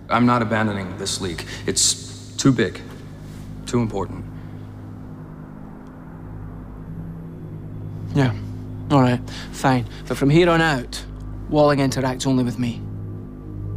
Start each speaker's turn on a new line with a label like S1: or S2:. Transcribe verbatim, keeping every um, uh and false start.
S1: I'm not abandoning this league. It's too big. Too important.
S2: Yeah. Alright, fine. But from here on out, Walling interacts only with me.